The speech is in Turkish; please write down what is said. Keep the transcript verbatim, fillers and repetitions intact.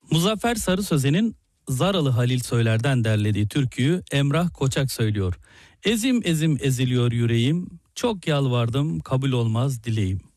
Muzaffer Sarı Sözen'in Zaralı Halil Söyler'den derlediği türküyü Emrah Koçak söylüyor. Ezim ezim eziliyor yüreğim, çok yalvardım kabul olmaz dileğim.